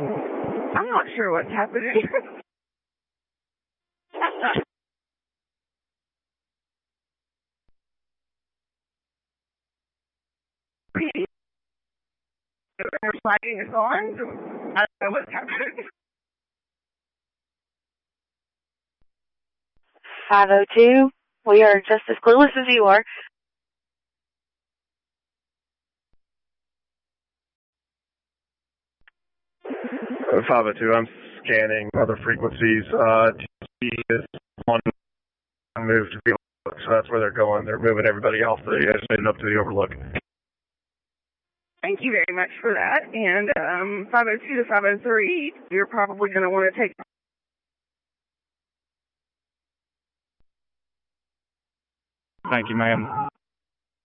I'm not sure what's happening. They're sliding us on. I don't know what's happening. 502. We are just as clueless as you are. Uh, 502, I'm scanning other frequencies. TC is on move to the overlook, so that's where they're going. They're moving everybody off the edge and up to the overlook. Thank you very much for that. And 502 to 503, you're probably going to want to take. Thank you, ma'am.